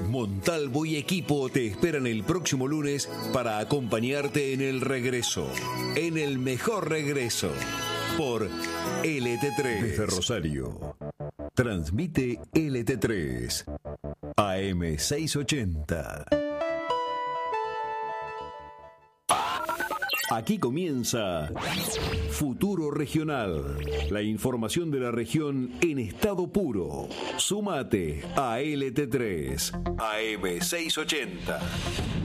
Montalvo y equipo te esperan el próximo lunes para acompañarte en el regreso, en el mejor regreso, por LT3. Desde Rosario, transmite LT3, AM 680. Aquí comienza Futuro Regional, la información de la región en estado puro. Súmate a LT3, AM 680.